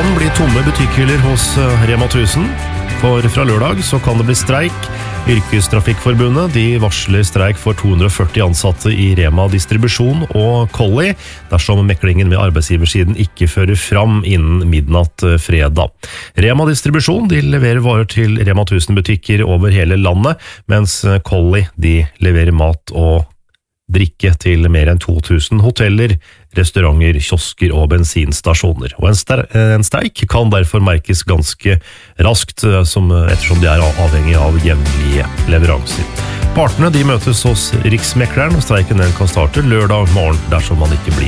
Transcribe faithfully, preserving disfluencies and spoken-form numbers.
kan bli tomme butikkhyller hos Rema tusen, for fra lørdag så kan det bli streik. Yrkestrafikkforbundet de varsler streik for to hundre og førti ansatte i Rema Distribusjon og Colli dersom meklingen med arbeidsgiversiden ikke fører fram innen midnatt fredag. Rema Distribusjon de leverer varer til Rema tusen butikker over hele landet, mens Colli de leverer mat og drikke til mer enn to tusen hoteller, restauranter, kiosker og bensinstasjoner. Og en, ster- en streik kan derfor merkes ganske raskt, som, ettersom de er avhengig av jevnlige leveranser. Partene de møtes hos Riksmekleren, og streiken den kan starte lørdag morgen dersom man ikke blir